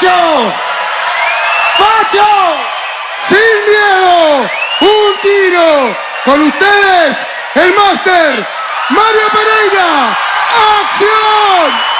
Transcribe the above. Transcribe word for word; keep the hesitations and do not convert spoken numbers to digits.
¡Pacho! ¡Pacho! ¡Sin miedo! ¡Un tiro! Con ustedes, el máster Mario Pereira. ¡Acción!